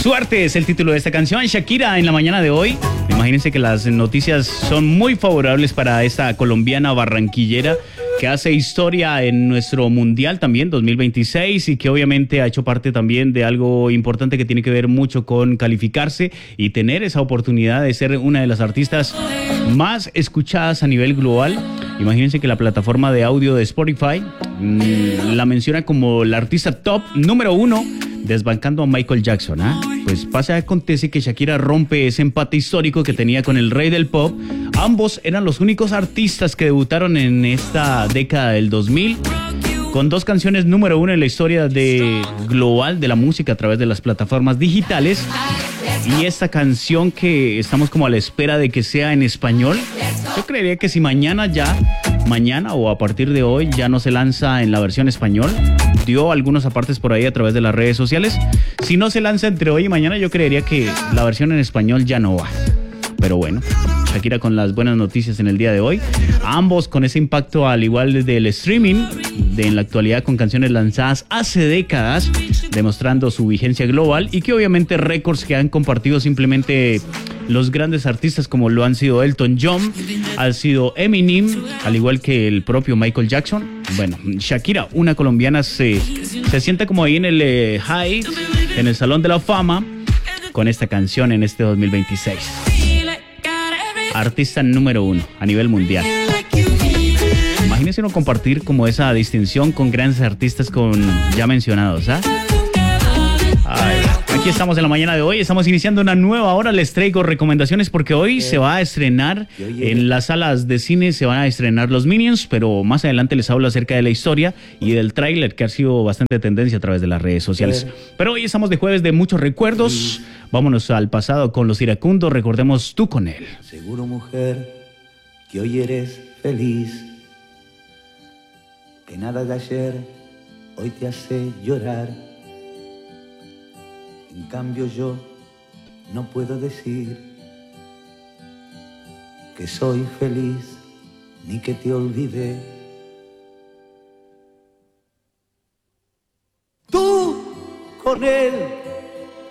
Suerte es el título de esta canción. Shakira en la mañana de hoy. Imagínense que las noticias son muy favorables para esta colombiana barranquillera que hace historia en nuestro mundial también 2026 y que obviamente ha hecho parte también de algo importante que tiene que ver mucho con calificarse y tener esa oportunidad de ser una de las artistas más escuchadas a nivel global. Imagínense que la plataforma de audio de Spotify la menciona como la artista top número 1, desbancando a Michael Jackson. Pues acontece que Shakira rompe ese empate histórico que tenía con el rey del pop. Ambos eran los únicos artistas que debutaron en esta década del 2000 con 2 canciones número 1 en la historia global de la música a través de las plataformas digitales. Y esta canción que estamos como a la espera de que sea en español, yo creería que si mañana o a partir de hoy ya no se lanza en la versión español, dio algunos apartes por ahí a través de las redes sociales. Si no se lanza entre hoy y mañana, yo creería que la versión en español ya no va. Pero bueno, Shakira con las buenas noticias en el día de hoy. Ambos con ese impacto al igual del streaming, en la actualidad con canciones lanzadas hace décadas, demostrando su vigencia global y que obviamente récords que han compartido simplemente los grandes artistas como lo han sido Elton John, ha sido Eminem, al igual que el propio Michael Jackson. Bueno, Shakira, una colombiana, se sienta como ahí en el high, en el Salón de la Fama, con esta canción en este 2026. Artista número 1 a nivel mundial. Imagínense uno compartir como esa distinción con grandes artistas ya mencionados, Aquí estamos en la mañana de hoy, estamos iniciando una nueva hora, les traigo recomendaciones porque hoy se va a estrenar en las salas de cine, se van a estrenar los Minions, pero más adelante les hablo acerca de la historia y del tráiler que ha sido bastante tendencia a través de las redes sociales. Pero hoy estamos de jueves de muchos recuerdos, vámonos al pasado con los iracundos, recordemos Tú con él. Seguro, mujer, que hoy eres feliz, que nada de ayer hoy te hace llorar. En cambio yo no puedo decir que soy feliz ni que te olvidé. Tú con él